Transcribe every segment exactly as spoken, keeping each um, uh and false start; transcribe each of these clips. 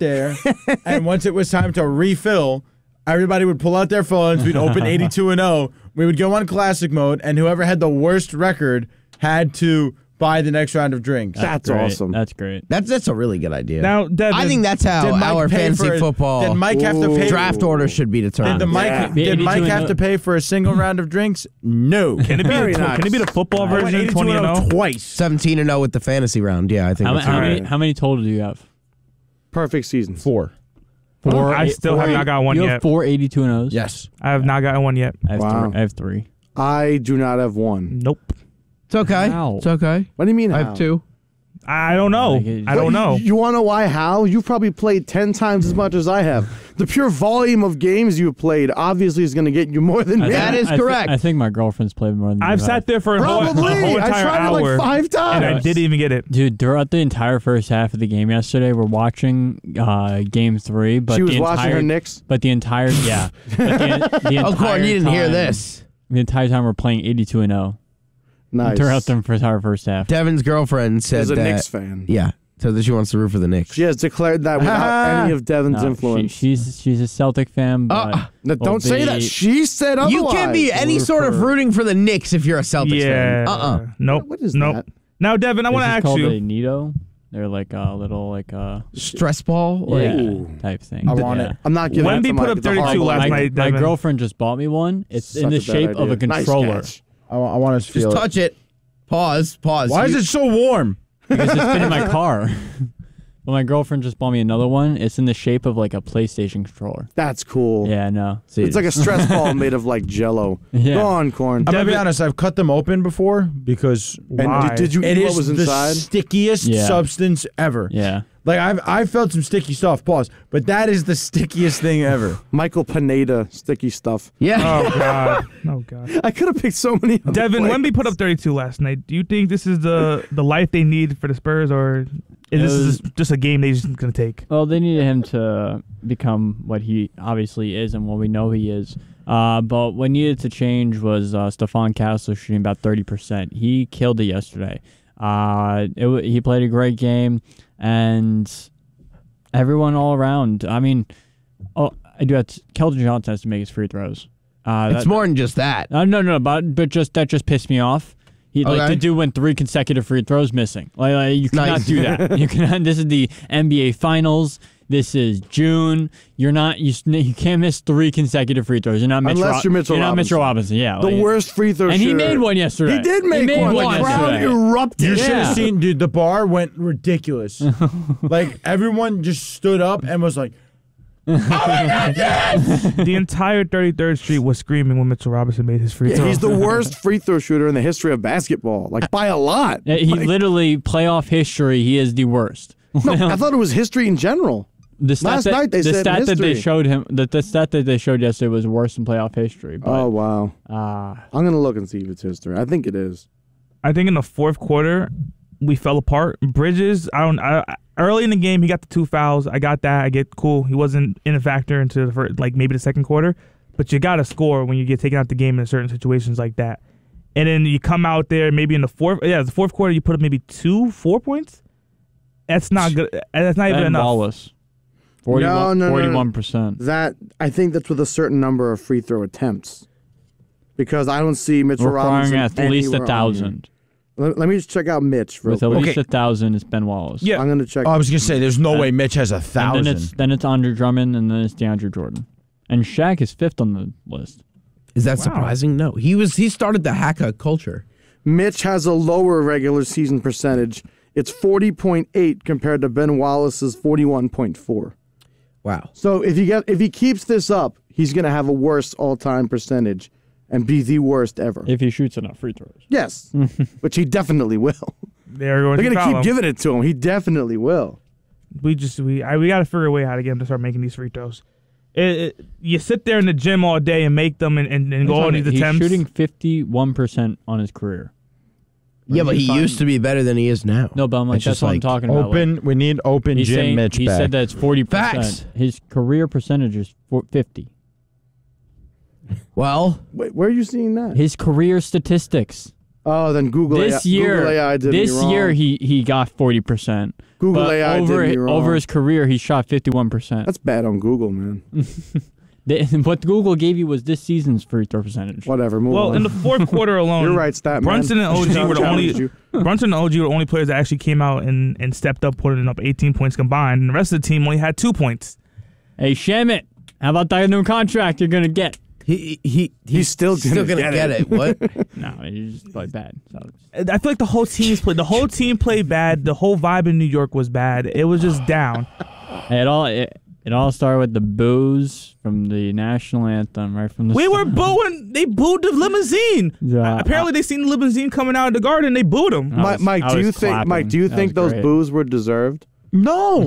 there, and once it was time to refill, everybody would pull out their phones. We'd open eighty-two and oh. We would go on classic mode, and whoever had the worst record had to buy the next round of drinks. That's, That's awesome. That's great. That's that's a really good idea. Now, Devin, I think that's how Did Mike our pay fantasy for- football Did Mike have to pay? draft order should be Did, determined. the Mike, Yeah. did Mike eighty-two have and to pay for a single round of drinks? No. Can it be? Very The, nice. Can it be the football I went version? eighty-two Twenty and and zero. oh twice. seventeen and oh with the fantasy round. Yeah, I think How, that's how right. many? right. How many total do you have? Perfect season. Four. Four. I still have not got one you yet. have four eighty-two and O's. Yes. I have not gotten one yet. I have Wow. three. I have three. I do not have one. Nope. It's okay. Wow. It's okay. What do you mean? I how? have two. I don't know. Like it- I don't What, know. You, you want to know why? How? You've probably played ten times as much as I have. The pure volume of games you've played obviously is going to get you more than I me. think- That is I thi- correct. I think my girlfriend's played more than I've you sat have. there for a whole, a Probably. whole I entire tried hour, it like five times. and I didn't even get it. Dude, throughout the entire first half of the game yesterday, we're watching uh, game three. But she was the watching entire, her Knicks. But the entire yeah. But the, the Oh, entire Corn, you didn't hear time- this. The entire time we're playing eighty-two and oh. Nice. Throughout the entire first half. Devin's girlfriend said She's a that. Knicks fan. Yeah, said that she wants to root for the Knicks. She has declared that without any of Devin's No, influence. She, she's she's a Celtic fan, but Uh, No, will don't say be- that. She said otherwise. You can't be any Root sort of for- rooting for the Knicks if you're a Celtics Yeah. fan. Uh-uh. Nope. What is nope. that? Now, Devin, I This want to is ask called you. a Nito. They're like a little like a Stress ball? Like, yeah, Ooh. type thing. I want yeah. it. I'm not giving Wemby that to put my, up the thirty-two horrible last my, idea. night, my Devin. girlfriend just bought me one. It's Such in the a bad shape of a idea. Nice controller catch. I, I want to feel Just it. touch it. Pause. Pause. Why is You- it so warm? because it's been in my car. But my girlfriend just bought me another one. It's in the shape of like a PlayStation controller. That's cool. Yeah, no. See, It's like a stress ball made of like Jello. Yeah. Go on, Corn. I'm gonna be Devin- honest. I've cut them open before because And Why? did, did you it eat what is was the inside? stickiest Yeah. substance ever. Yeah. Like I've I felt some sticky stuff. Pause. But that is the stickiest thing ever. Michael Pineda sticky stuff. Yeah. Oh god. Oh god. I could have picked so many. other Devin, players. Wemby put up thirty-two last night. Do you think this is the the life they need for the Spurs, or is this Uh, is just a game they just gonna take? Well, they needed him to become what he obviously is and what we know he is. Uh, but what needed to change was uh, Stephon Castle shooting about thirty percent. He killed it yesterday. Uh, it, w- he played a great game, and everyone all around. I mean, oh, I do have to, Keldon Johnson has to make his free throws. Uh, It's that- more than just that. Uh, no, no, but but just that just pissed me off. He like Okay. the dude went three consecutive free throws missing. Like, like you cannot Nice. do that. You cannot. This is the N B A Finals. This is June. You're not. You s- you can't miss three consecuve free throws. You're not Mitchell. Unless you're Mitchell You're not Robinson. Mitchell Robinson. Yeah. the like- worst free throw And shooter. he made one yesterday. He did make He made one. one The crowd yesterday. erupted. You should Yeah. have seen, dude. The bar went ridiculous. Like everyone just stood up and was like, The entire thirty-third Street was screaming when Mitchell Robinson made his free Yeah, throw. he's the worst free throw shooter in the history of basketball, like by a lot. Yeah, He Like, literally playoff history. He is the worst. no, I thought it was history in general. The stat Last that, night they the said stat that they history. showed him. The, the stat that they showed yesterday was worse in playoff history. But, Oh wow, uh, I'm gonna look and see if it's history. I think it is. I think in the fourth quarter we fell apart. Bridges, I don't. I, early in the game, he got the two fouls. I got that. I get cool. He wasn't in a factor into the first, like maybe the second quarter. But you got to score when you get taken out the game in certain situations like that. And then you come out there maybe in the fourth. Yeah, the fourth quarter you put up maybe two, four points. That's not good. That's not even Ben enough. Wallace. No, no, no, no. forty-one percent. That I think that's with a certain number of free throw attempts, because I don't see Mitchell Requiring Robinson at least a anywhere on thousand. here. Let, let me just check out Mitch real With at quick. least a thousand, it's Ben Wallace. Yeah. I'm gonna check. oh, I was gonna say, there's no way Mitch has a And thousand. then it's then it's Andre Drummond, and then it's DeAndre Jordan, and Shaq is fifth on the list. Is that Wow. surprising? No. He was. He started the Haka culture. Mitch has a lower regular season percentage. It's forty point eight compared to Ben Wallace's forty-one point four. Wow. So if he get if he keeps this up, he's gonna have a worse all time percentage and be the worst ever. If he shoots enough free throws. Yes, which he definitely will. They're going They're to gonna foul keep him. giving it to him. He definitely will. We just we I, we got to figure a way how to get him to start making these free throws. It, it, you sit there in the gym all day and make them and, and, and go on these He's attempts. shooting fifty-one percent on his career. Yeah, but he find- used to be better than he is now. No, but I'm like, It's that's just what I'm like talking about. Like, open. We need open he's Jim saying, Mitch he back. said that it's forty Facts. percent. His career percentage is for- fifty. Well, Wait, where are you seeing that? His career statistics. Oh, then Google This A I, year, Google A I did this me wrong. year he he got forty percent. Google But A I over did me wrong. over his career, he shot fifty-one percent. That's bad on Google, man. What Google gave you was this season's free throw percentage. Whatever. Move Well, on. in the fourth quarter alone, You're right, stat man. Brunson and O G were the Challenged only you. Brunson and O G were the only players that actually came out and, and stepped up, putting up eighteen points combined, and the rest of the team only had two points. Hey, Shamit, how about that new contract you're gonna get? He he He's still still gonna gonna get get it. it. What? No, you just play bad. So. I feel like the whole team's played. The whole team played bad. The whole vibe in New York was bad. It was just down. It all it, it all started with the boos from the national anthem, right from the. We were start. booing. They booed the limousine. Yeah, Apparently, they seen the limousine coming out of the garden. They booed him. I Mi- was- Mike, I do you was think clapping. Mike, do you That think was those great. boos were deserved? No.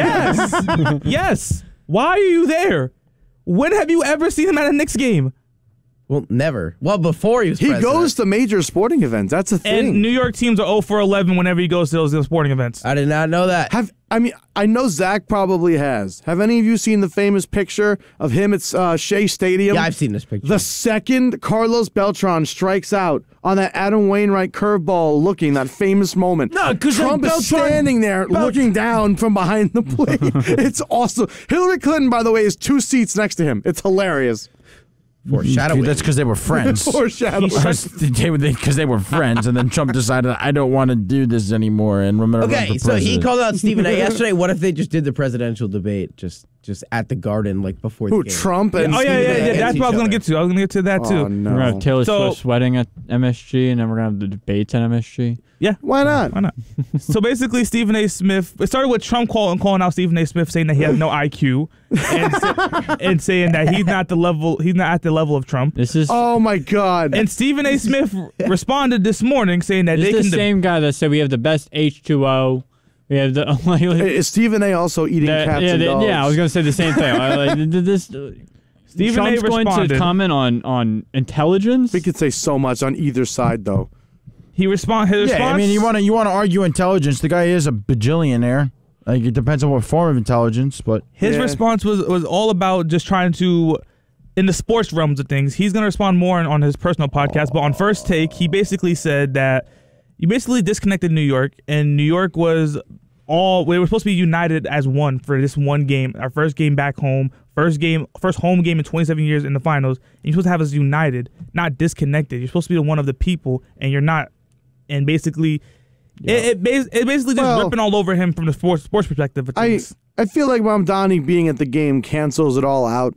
Yes. Yes. Why are you there? When have you ever seen him at a Knicks game? Well, never. Well, before he was He president. goes to major sporting events. That's a thing. And New York teams are oh for eleven whenever he goes to those those sporting events. I did not know that. Have I mean I know Zach probably has. Have any of you seen the famous picture of him at uh, Shea Stadium? Yeah, I've seen this picture. The second Carlos Beltran strikes out on that Adam Wainwright curveball, looking that famous moment. No, 'cause then Trump is Beltran- standing there Belt- looking down from behind the plate. It's awesome. Hillary Clinton, by the way, is two seats next to him. It's hilarious. Foreshadowing. That's because they were friends. Foreshadow. Because they, they were friends, and then Trump decided, I don't want to do this anymore, and remember. Okay, so he called out Stephen A. yesterday. What if they just did the presidential debate just just at the Garden, like before Who, the game? Trump and Oh yeah, Stephen yeah, A. yeah. That's against what I was each gonna other. get to. I was gonna get to that Oh, too. We're gonna no. have Taylor So- Swift wedding at M S G, and then we're gonna have the debates at M S G. Yeah. Why not? Why not? So basically, Stephen A. Smith. It started with Trump calling calling out Stephen A. Smith, saying that he has no I Q, and, sa- and saying that he's not the level. He's not at the level of Trump. This is Oh my God. And Stephen A. Smith responded this morning saying that this they is can. the de- same guy that said we have the best H two O. We have the like, Is Stephen A. also eating that- cats yeah, and they- dogs? yeah. I was gonna say the same thing. I, like, th- th- this Stephen Trump's A. going to responded. comment on on intelligence. We could say so much on either side, though. He respond. His Yeah, response. I mean, you want to you want to argue intelligence. The guy is a bajillionaire. Like, it depends on what form of intelligence, but His Yeah. response was was all about just trying to, in the sports realms of things. He's going to respond more on, on his personal podcast, but on First Take, he basically said that you basically disconnected New York, and New York was all we were supposed to be united as one for this one game, our first game back home, first game, first home game in twenty-seven years in the finals. And you're supposed to have us united, not disconnected. You're supposed to be the one of the people, and you're not. And basically, it, it, bas- it basically just Well, ripping all over him from the sports sports perspective of I things. I feel like Mamdani being at the game cancels it all out.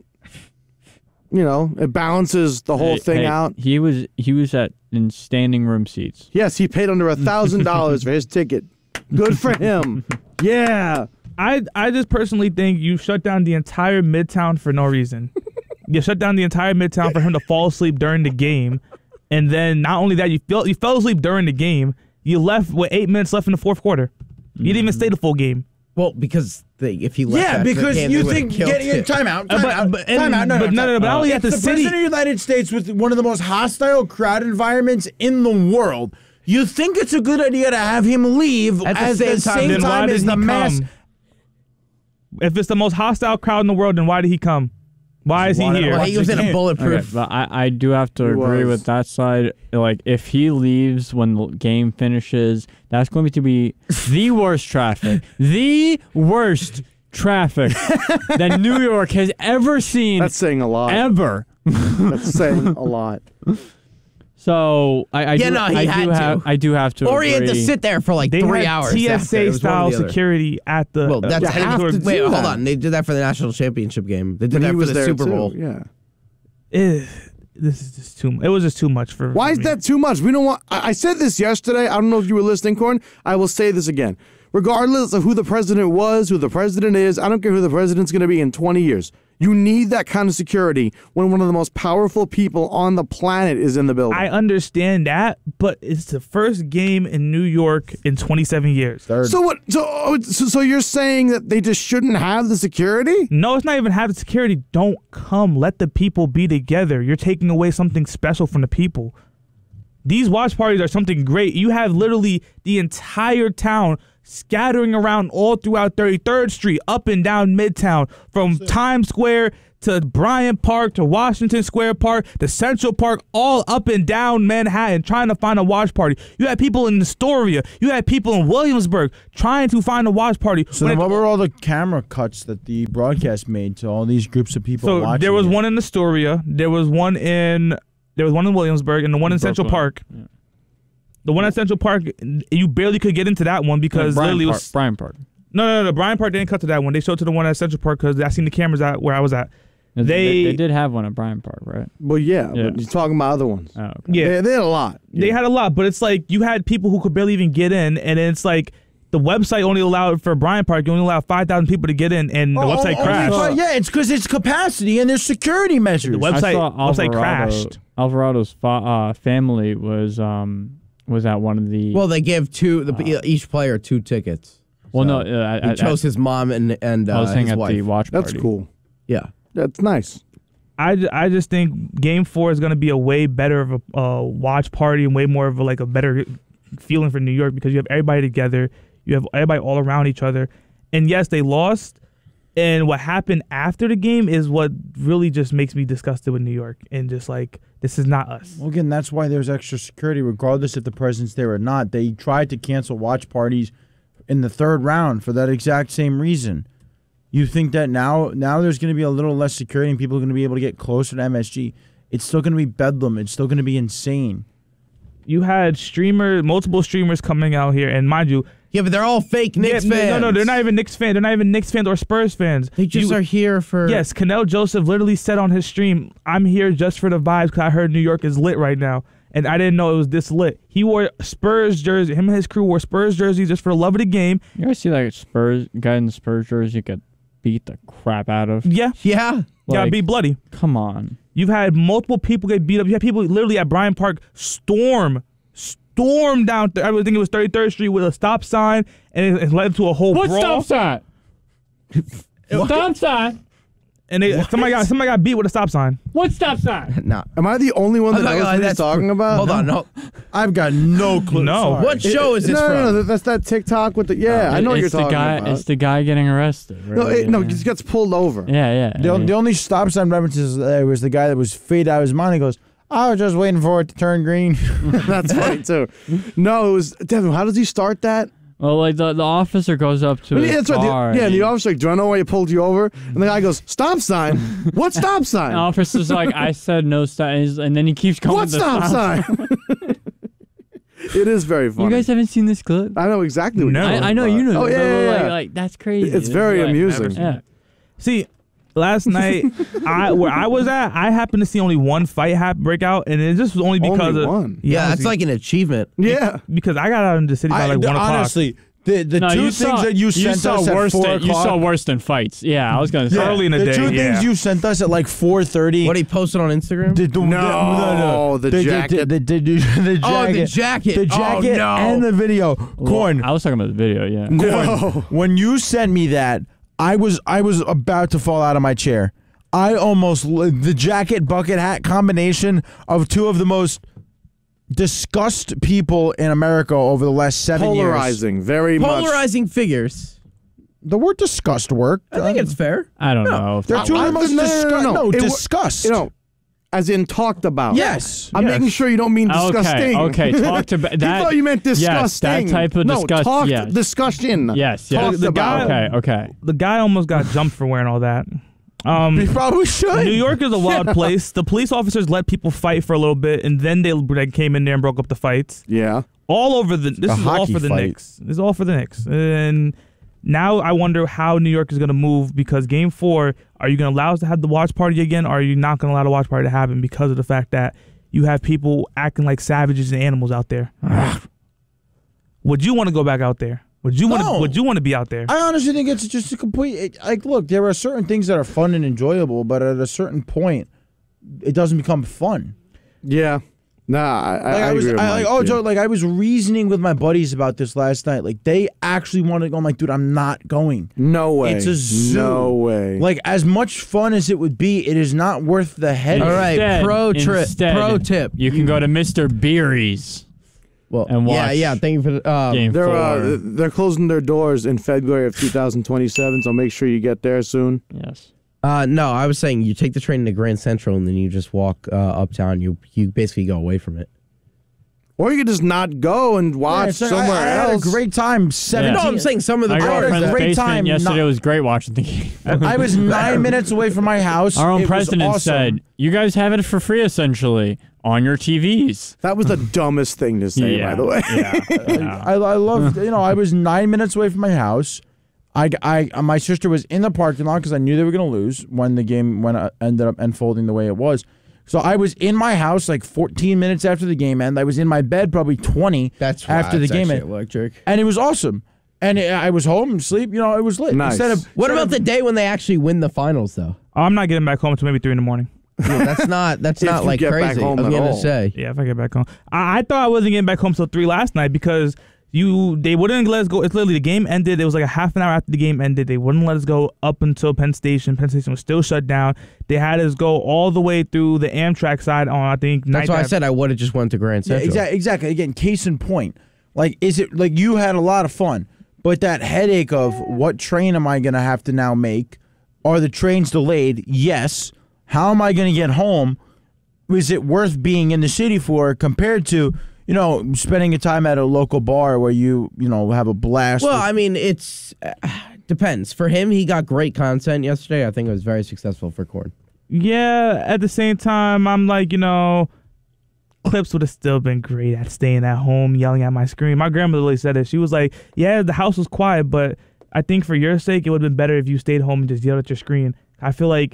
You know, it balances the whole Hey, thing hey, out. He was he was at in standing room seats. Yes, he paid under a thousand dollars for his ticket. Good for him. Yeah. I I just personally think you shut down the entire Midtown for no reason. You shut down the entire Midtown for him to fall asleep during the game, and then not only that, you fell you fell asleep during the game. You left with eight minutes left in the fourth quarter. You didn't even stay the full game. Well, because they, if he left yeah, after the because game, you they think would've killed getting him. a timeout, Uh, but- timeout, but- and- timeout. No, but no, no, no, no, but not only at the It's the city- president of the United States with one of the most hostile crowd environments in the world. You think it's a good idea to have him leave At the as same the time, same Then why time did as he the mass? come? If it's the most hostile crowd in the world, then why did he come? Why is he Wanted to here? Well, watch he was the in a game. Okay, bulletproof. but I, I do have to He agree was. with that side. Like, if he leaves when the game finishes, that's going to be the worst traffic, the worst traffic that New York has ever seen, That's saying a lot. ever. That's saying a lot. So I, I Yeah, do, no, he I had do to. have, I do have to. Or he had to agree. sit there for like They three had hours. T after. S It A was one or style the other. security at the. Well, that's uh, have heading to towards- do wait, hold that. on. They did that for the national championship game. They did And that he for was the there Super too. Bowl. Yeah. Eh, this is just too. It was just too much for. Why for is me. that too much? We don't want. I I said this yesterday. I don't know if you were listening, Corn. I will say this again. Regardless of who the president was, who the president is, I don't care who the president's going to be in twenty years. You need that kind of security when one of the most powerful people on the planet is in the building. I understand that, but it's the first game in New York in twenty-seven years. Third. so what? So, oh, so so you're saying that they just shouldn't have the security? No, it's not even have the security. Don't come. Let the people be together. You're taking away something special from the people. These watch parties are something great. You have literally the entire town scattering around all throughout thirty-third Street, up and down Midtown, from Times Square to Bryant Park to Washington Square Park to Central Park, all up and down Manhattan trying to find a watch party. You had people in Astoria. You had people in Williamsburg trying to find a watch party. So When then it- what were all the camera cuts that the broadcast made to all these groups of people So watching? there was it? one in Astoria. There was one in there was one in Williamsburg, and the one in Central Park. Yeah. The one at Central Park, you barely could get into that one because Brian literally it Park, was Brian Park. no, no, no, no. Brian Park didn't cut to that one. They showed to the one at Central Park because I seen the cameras at where I was at. They, They- they did have one at Brian Park, right? Well, yeah, Yeah. but you're talking about other ones. Oh, okay. Yeah, They, they had a lot. they had a lot, but it's like you had people who could barely even get in, and it's like the website only allowed for Brian Park. You only allowed five thousand people to get in, and the Oh, website oh, oh, crashed. right, yeah, it's because it's capacity and there's security measures. The website I saw website Alvarado, crashed. Alvarado's fa- uh, family was um was at one of the. Well, they gave two the, each player two tickets. well, So no, uh, he I, chose his mom and and I, I was uh, saying his at wife. the watch That's party. cool. Yeah. That's nice. I, ju- I just think Game Four is going to be a way better of a uh, watch party and way more of a, like a better feeling for New York because you have everybody together, you have everybody all around each other, and yes, they lost. And what happened after the game is what really just makes me disgusted with New York and just like this is not us. Well, again, that's why there's extra security, regardless if the president's there or not. They tried to cancel watch parties in the third round for that exact same reason. You think that now now there's going to be a little less security and people are going to be able to get closer to M S G. It's still going to be bedlam. It's still going to be insane. You had streamer, multiple streamers coming out here, and mind you, Yeah, but they're all fake Knicks yeah, fans. no, no, they're not even Knicks fans. They're not even Knicks fans or Spurs fans. They just You- are here for. Yes, Canel Joseph literally said on his stream, I'm here just for the vibes because I heard New York is lit right now. And I didn't know it was this lit. He wore Spurs jersey. Him and his crew wore Spurs jerseys just for the love of the game. You guys see that Spurs guy in the Spurs jersey get beat the crap out of? Yeah, Yeah. gotta Like, be bloody. Come on. You've had multiple people get beat up. You had people literally at Bryant Park storm, storm down. Th- I think it was thirty-third Street with a stop sign, and it, it led to a whole What brawl. stop sign? Stop sign. And they, somebody got somebody got beat with a stop sign. What stop sign? No. Am I the only one that I'm not knows gonna lie, what he's that's talking pr- about? Hold on, no. I've got no clue. No. Sorry. What show is this no, from? no, no, that's that TikTok with the. Yeah, I know what it's you're the talking guy, about. It's the guy getting arrested. no, Right? it, no, yeah. he just gets pulled over. yeah, yeah. The, on- the only stop sign references there was the guy that was fade out of his mind. He goes, I was just waiting for it to turn green. That's funny too. No, it was Devin. How does he start that? Well, like the, the officer goes up to Yeah, his that's right. car. The, yeah, and the he- officer like, do I know why you pulled you over? And the guy goes, stop sign. What stop sign? the officer's like, I said no stop, and, he's- and then he keeps going. What to the stop sign? It is very funny. You guys haven't seen this clip? I know exactly what No. you're I, talking I know about. you know. Oh but, yeah, yeah, like, yeah. like that's crazy. It's very like- amusing. Yeah. See, last night, I where I was at, I happened to see only one fight hap break out, and it just was only because Only of one? Yeah, that's like an achievement. Yeah. because I got out in the city by I, like the- one o'clock. honestly, the, the No, two you things saw, that you sent saw us at worse four than, o'clock. You saw worse than fights. Yeah, I was gonna say. Early in the the day, two yeah. things you sent us at like four thirty. What he posted on Instagram? The, the, No, no, no, the jacket. the, the, the, the jacket, Oh, the jacket. the jacket, Oh, no. and the video. Well, Corn, I was talking about the video. Yeah. Corn. When you sent me that, I was I was about to fall out of my chair. I almost the jacket bucket hat combination of two of the most disgust people in America over the last seven years. Polarizing, very much. Polarizing figures. The word disgust worked. I think it's fair. I don't know. If They're that two of the works. most no, no, no, disgust. no, No, It wa- disgust. You know, as in talked about. Yes. I'm Yes. making sure you don't mean Okay, disgusting. okay, talked about- You that- thought you meant yes, disgusting. that type of no, disgust- Talked, yes. discussion. Yes. Talked Yes. The about. guy- Okay. Okay. The guy almost got jumped for wearing all that. Um, We probably should. New York is a wild place. The police officers let people fight for a little bit, and then they like, came in there and broke up the fights. Yeah. All over the. This A is all hockey for the fight. Knicks. This is all for the Knicks. And now I wonder how New York is going to move because Game Four. Are you going to allow us to have the watch party again, or are you not going to allow the watch party to happen because of the fact that you have people acting like savages and animals out there? Would you want to go back out there? Would you want to? No. Would you want to be out there? I honestly think it's just a complete. It, like, look, there are certain things that are fun and enjoyable, but at a certain point, it doesn't become fun. Yeah. Nah, I, I, Like I, I was, agree with I, like, Mike, oh, yeah. Joe, like I was reasoning with my buddies about this last night. Like they actually wanted to go. I'm like, dude, I'm not going. No way. It's a zoo. No way. Like as much fun as it would be, it is not worth the headache. All right, Instead- pro trip. instead, Pro tip. You can go to Mister Beery's. Well, And yeah, watch yeah. Thank you for the um, game They're four. uh, they're closing their doors in February of two thousand twenty-seven, so make sure you get there soon. yes. Uh, no, I was saying you take the train to Grand Central and then you just walk uh, uptown. You you basically go away from it. Or you could just not go and watch Yeah, so somewhere I, I had else. a great time. Seventeen. No, I'm saying some of the My I had a bars. girlfriend's that- great basement time yesterday not- was great watching the game. I was nine minutes away from my house. Our own It was president awesome. said, "You guys have it for free, essentially, on your T Vs." That was the dumbest thing to say, yeah, by the way. yeah, yeah. I, I love, you know, I was nine minutes away from my house. I, I, my sister was in the parking lot because I knew they were going to lose when the game when it ended up unfolding the way it was. So I was in my house like fourteen minutes after the game ended. I was in my bed probably twenty That's after the that's game actually ended. electric. And it was awesome. And it, I was home, sleep, you know, it was lit. Nice. Instead of What instead about of- the day when they actually win the finals, though? Oh, I'm not getting back home until maybe three in the morning. No, that's not. That's If not you like get back crazy. home I was at gonna all. say. Yeah, if I get back home, I, I thought I wasn't getting back home till three last night because you they wouldn't let us go. It's literally the game ended. It was like a half an hour after the game ended. They wouldn't let us go up until Penn Station. Penn Station was still shut down. They had us go all the way through the Amtrak side on I think. That's night why I after- said I would have just went to Grand Yeah, Central. exactly, exactly. Again, case in point. Like, is it like you had a lot of fun, but that headache of what train am I going to have to now make? Are the trains delayed? Yes. How am I going to get home? Is it worth being in the city for compared to, you know, spending a time at a local bar where you, you know, have a blast? Well, with- I mean, it's uh, depends. For him, he got great content yesterday. I think it was very successful for Korn. Yeah, at the same time, I'm like, you know, Clips would have still been great at staying at home, yelling at my screen. My grandmother really said it. She was like, yeah, the house was quiet, but I think for your sake, it would have been better if you stayed home and just yelled at your screen. I feel like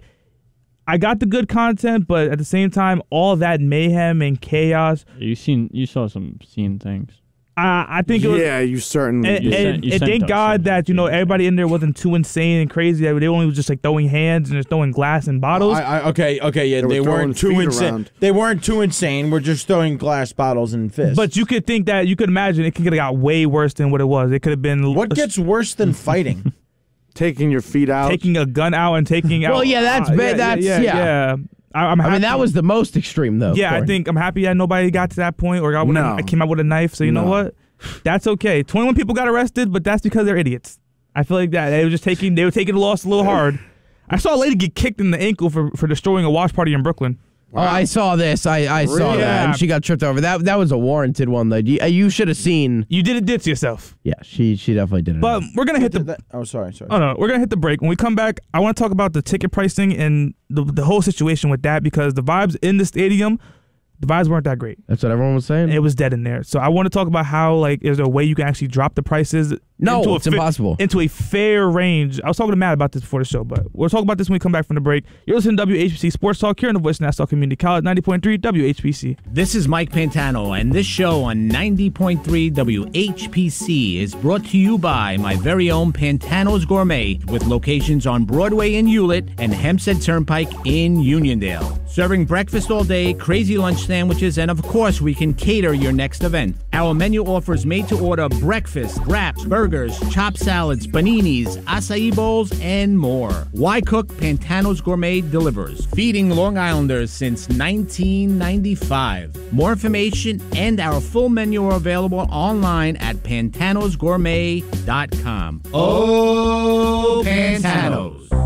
I got the good content, but at the same time, all that mayhem and chaos, You seen, you saw some scene things. I, I think it was. Yeah, you certainly And, You did. sent- and, you and sent thank us God some that, you know, feedback. everybody in there wasn't too insane and crazy. They only was just like throwing hands and just throwing glass and bottles. I, I, okay, okay, yeah, They were they, throwing weren't too feet insane. around. They weren't too insane. We're just throwing glass bottles and fists. But you could think that, you could imagine it could have got way worse than what it was. It could have been what gets worse than fighting? Taking your feet out. taking a gun out and taking out. Well, yeah, that's uh, bad. That's- yeah. yeah. yeah. I, I'm I happy. mean, that was the most extreme, though. Yeah, I Korn. think I'm happy that nobody got to that point or got with No. a, came out with a knife. So you know No. what? That's okay. twenty-one people got arrested, but that's because they're idiots. I feel like that they were just taking they were taking the loss a little hard. I saw a lady get kicked in the ankle for, for destroying a watch party in Brooklyn. Oh, I saw this. I, I saw Really? that, Yeah. and she got tripped over. That that was a warranted one, though. You, you should have seen. You did it, did to yourself. Yeah, she she definitely did it. But we're gonna hit the That- oh, sorry, sorry. Oh no, we're gonna hit the break. When we come back, I want to talk about the ticket pricing and the the whole situation with that because the vibes in the stadium, the vibes weren't that great. That's what everyone was saying. It was dead in there. So I want to talk about how like is there a way you can actually drop the prices? No, into a it's impossible. Into a fair range. I was talking to Matt about this before the show, but we'll talk about this when we come back from the break. You're listening to W H P C Sports Talk here on the Voice of Nassau Community College, ninety point three W H P C. This is Mike Pantano, and this show on ninety point three W H P C is brought to you by my very own Pantano's Gourmet, with locations on Broadway in Hewlett and Hempstead Turnpike in Uniondale. Serving breakfast all day, crazy lunch sandwiches, and of course, we can cater your next event. Our menu offers made-to-order breakfast, wraps, burgers, chopped salads, paninis, acai bowls, and more. Why cook? Pantano's Gourmet delivers. Feeding Long Islanders since nineteen ninety-five. More information and our full menu are available online at pantanos gourmet dot com. Oh, Pantanos.